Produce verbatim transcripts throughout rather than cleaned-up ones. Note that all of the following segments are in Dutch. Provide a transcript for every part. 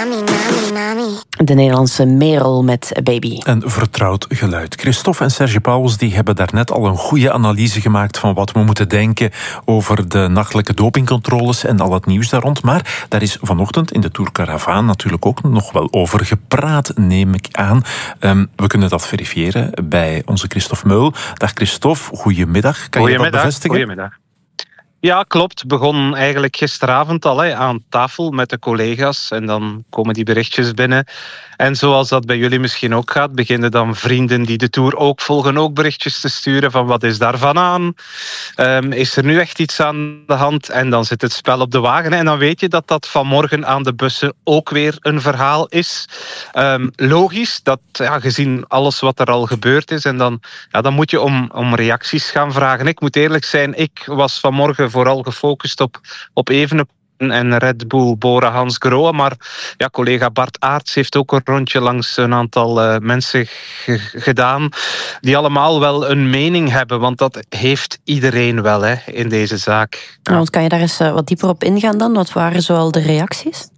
Nami, Nami, Nami. De Nederlandse Merel met Baby. Een vertrouwd geluid. Christophe en Serge Pauwels die hebben daarnet al een goede analyse gemaakt van wat we moeten denken over de nachtelijke dopingcontroles en al het nieuws daar rond. Maar daar is vanochtend in de Tour Caravaan natuurlijk ook nog wel over gepraat, neem ik aan. Um, we kunnen dat verifiëren bij onze Christophe Meul. Dag Christophe, goedemiddag. Kan je dat bevestigen? Goedemiddag. Ja, klopt. Begon eigenlijk gisteravond al hè, aan tafel met de collega's. En dan komen die berichtjes binnen. En zoals dat bij jullie misschien ook gaat, beginnen dan vrienden die de Tour ook volgen ook berichtjes te sturen van wat is daarvan aan? Um, is er nu echt iets aan de hand? En dan zit het spel op de wagen. En dan weet je dat dat vanmorgen aan de bussen ook weer een verhaal is. Um, logisch, dat ja, gezien alles wat er al gebeurd is. En dan, ja, dan moet je om, om reacties gaan vragen. Ik moet eerlijk zijn, ik was vanmorgen vooral gefocust op, op Evenepoel en Red Bull Bora Hansgrohe. Maar ja, collega Bart Aerts heeft ook een rondje langs een aantal uh, mensen g- gedaan die allemaal wel een mening hebben. Want dat heeft iedereen wel hè, in deze zaak. Ja. Want kan je daar eens uh, wat dieper op ingaan dan? Wat waren zoal de reacties?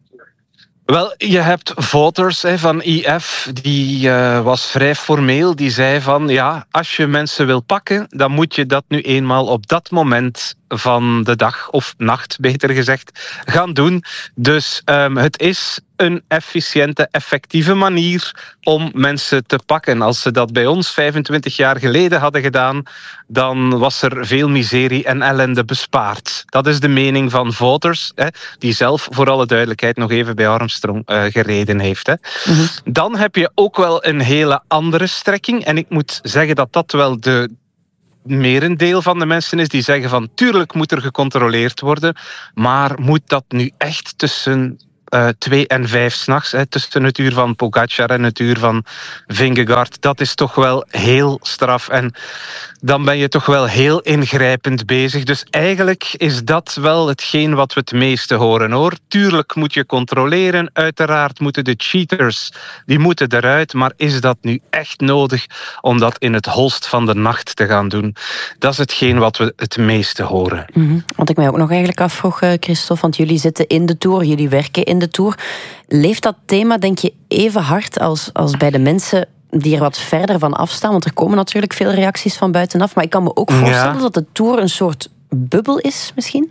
Wel, je hebt voters hè, van I F, die uh, was vrij formeel. Die zei van, ja, als je mensen wil pakken, dan moet je dat nu eenmaal op dat moment van de dag, of nacht beter gezegd, gaan doen. Dus um, het is een efficiënte, effectieve manier om mensen te pakken. Als ze dat bij ons vijfentwintig jaar geleden hadden gedaan, dan was er veel miserie en ellende bespaard. Dat is de mening van voters, hè, die zelf, voor alle duidelijkheid, nog even bij Armstrong uh, gereden heeft. Hè. Mm-hmm. Dan heb je ook wel een hele andere strekking. En ik moet zeggen dat dat wel de merendeel van de mensen is die zeggen van tuurlijk moet er gecontroleerd worden, maar moet dat nu echt tussen Uh, twee en vijf 's nachts, hè, tussen het uur van Pogacar en het uur van Vingegaard. Dat is toch wel heel straf. En dan ben je toch wel heel ingrijpend bezig. Dus eigenlijk is dat wel hetgeen wat we het meeste horen, hoor. Tuurlijk moet je controleren. Uiteraard moeten de cheaters, die moeten eruit. Maar is dat nu echt nodig om dat in het holst van de nacht te gaan doen? Dat is hetgeen wat we het meeste horen. Mm-hmm. Wat ik mij ook nog eigenlijk afvroeg, Christophe, want jullie zitten in de Tour, jullie werken in de Tour. Leeft dat thema, denk je, even hard als, als bij de mensen die er wat verder van afstaan? Want er komen natuurlijk veel reacties van buitenaf. Maar ik kan me ook voorstellen ja. dat de Tour een soort bubbel is, misschien?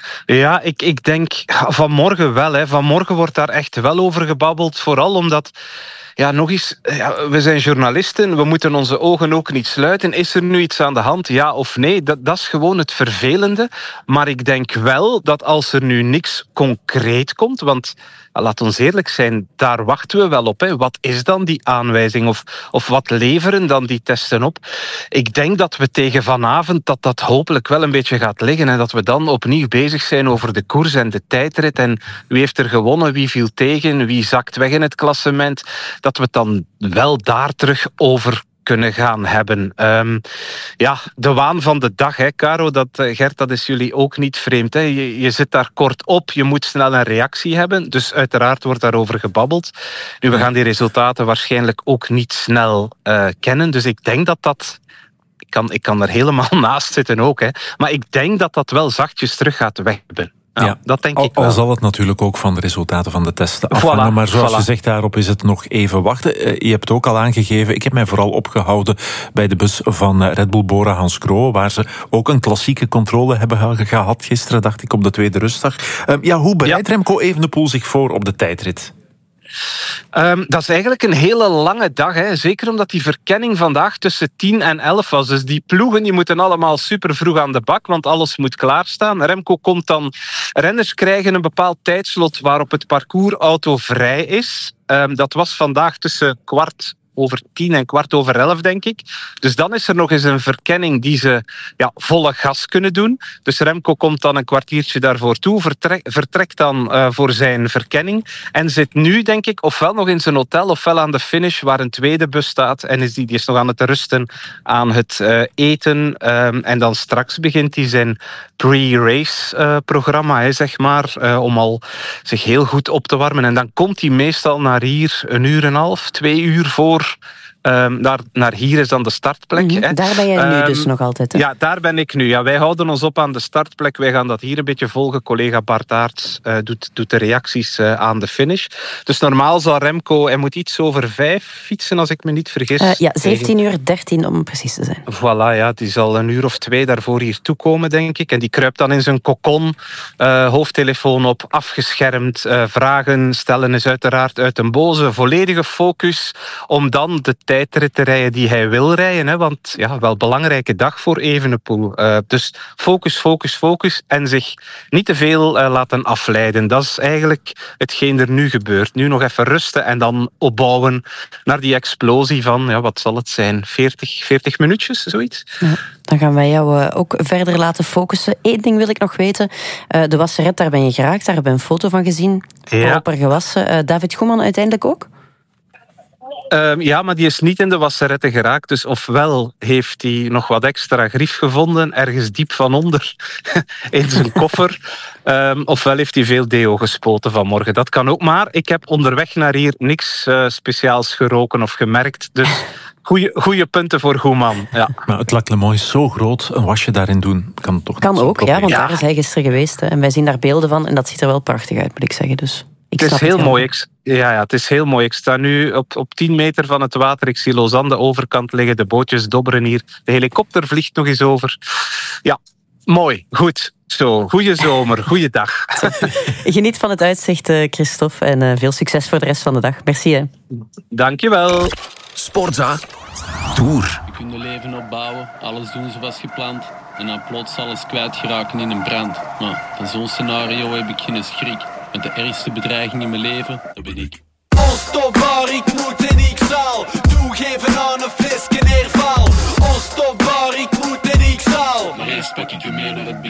Ja, ik, ik denk vanmorgen wel. Hè. Vanmorgen wordt daar echt wel over gebabbeld. Vooral omdat... Ja, nog eens, ja, we zijn journalisten, we moeten onze ogen ook niet sluiten. Is er nu iets aan de hand, ja of nee? Dat, dat is gewoon het vervelende. Maar ik denk wel dat als er nu niks concreet komt, want laat ons eerlijk zijn, daar wachten we wel op. Hè. Wat is dan die aanwijzing? Of, of wat leveren dan die testen op? Ik denk dat we tegen vanavond dat dat hopelijk wel een beetje gaat liggen en dat we dan opnieuw bezig zijn over de koers en de tijdrit en wie heeft er gewonnen, wie viel tegen, wie zakt weg in het klassement. Dat we het dan wel daar terug over kunnen gaan hebben. Um, ja, de waan van de dag, hè, Caro, dat, uh, Gert, dat is jullie ook niet vreemd. Hè. Je, je zit daar kort op, je moet snel een reactie hebben, dus uiteraard wordt daarover gebabbeld. Nu, we gaan die resultaten waarschijnlijk ook niet snel uh, kennen, dus ik denk dat dat... Ik kan, ik kan er helemaal naast zitten ook, hè, maar ik denk dat dat wel zachtjes terug gaat wegben. Ja, ja, dat denk al, ik wel. Al zal het natuurlijk ook van de resultaten van de testen afhangen. Voilà, maar zoals voilà. je zegt, daarop is het nog even wachten. Je hebt ook al aangegeven, ik heb mij vooral opgehouden bij de bus van Red Bull Bora Hansgrohe, waar ze ook een klassieke controle hebben gehad gisteren, dacht ik, op de tweede rustdag. Ja, hoe bereidt ja. Remco Evenepoel zich voor op de tijdrit? Um, dat is eigenlijk een hele lange dag. Hè. Zeker omdat die verkenning vandaag tussen tien en elf was. Dus die ploegen die moeten allemaal super vroeg aan de bak, want alles moet klaarstaan. Remco komt dan... Renners krijgen een bepaald tijdslot waarop het parcours autovrij is. Um, dat was vandaag tussen kwart over tien en kwart over elf, denk ik. Dus dan is er nog eens een verkenning die ze ja, volle gas kunnen doen. Dus Remco komt dan een kwartiertje daarvoor toe, vertrek, vertrekt dan uh, voor zijn verkenning en zit nu, denk ik, ofwel nog in zijn hotel ofwel aan de finish waar een tweede bus staat en is die, die is nog aan het rusten aan het uh, eten. Um, en dan straks begint hij zijn pre-race uh, programma, hè, zeg maar, uh, om al zich heel goed op te warmen. En dan komt hij meestal naar hier een uur en een half, twee uur voor Um, naar, naar hier is dan de startplek. Mm-hmm. Hè. Daar ben jij nu um, dus nog altijd. Hè? Ja, daar ben ik nu. Ja, wij houden ons op aan de startplek. Wij gaan dat hier een beetje volgen. Collega Bart Aerts uh, doet, doet de reacties uh, aan de finish. Dus normaal zal Remco, hij moet iets over vijf fietsen, als ik me niet vergis. Uh, ja, zeventien uur dertien om precies te zijn. Voilà, ja, die zal een uur of twee daarvoor hier toekomen, denk ik. En die kruipt dan in zijn kokon, uh, hoofdtelefoon op, afgeschermd. Uh, vragen stellen is uiteraard uit een boze, volledige focus om dan de tijdrit te rijden die hij wil rijden. Hè, want ja, wel belangrijke dag voor Evenepoel. Uh, dus focus, focus, focus en zich niet te veel uh, laten afleiden. Dat is eigenlijk hetgeen er nu gebeurt. Nu nog even rusten en dan opbouwen naar die explosie van, ja, wat zal het zijn, veertig, veertig minuutjes, zoiets? Ja, dan gaan wij jou uh, ook verder laten focussen. Eén ding wil ik nog weten. Uh, de wasseret, daar ben je geraakt. Daar heb je een foto van gezien. Ja. Proper gewassen. Uh, David Goeman uiteindelijk ook? Um, ja, maar die is niet in de wasseretten geraakt. Dus ofwel heeft hij nog wat extra grief gevonden, ergens diep van onder in zijn koffer. Um, ofwel heeft hij veel deo gespoten vanmorgen. Dat kan ook, maar ik heb onderweg naar hier niks uh, speciaals geroken of gemerkt. Dus goede punten voor Goeman. Ja. Maar het Lac Le Mans is zo groot, een wasje daarin doen kan toch Kan niet ook, ja, want ja. daar is hij gisteren geweest. Hè, en wij zien daar beelden van en dat ziet er wel prachtig uit, moet ik zeggen. Dus ik Het is snap heel het mooi. Ik, ja, ja, het is heel mooi. Ik sta nu op, op tien meter van het water. Ik zie Lausanne de overkant liggen. De bootjes dobberen hier. De helikopter vliegt nog eens over. Ja, mooi. Goed. Zo, goeie zomer. Goeie dag. Geniet van het uitzicht, Christophe. En uh, veel succes voor de rest van de dag. Merci. Hè. Dankjewel. Sportza Tour. Je kunt een leven opbouwen, alles doen zoals gepland en dan plots alles kwijtgeraken in een brand. Nou, van zo'n scenario heb ik geen schrik. Want de ergste bedreiging in mijn leven, dat ben ik. Onstopbaar, ik moet en ik zal toegeven aan een flesje neerval. Onstopbaar, ik moet en ik zal. Maar eerst pak ik je mee naar het begin.